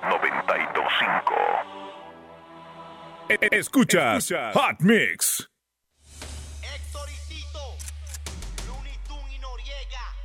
92.5. Escuchas Hot Mix. Héctor y Tito, Looney Tunes y Noriega.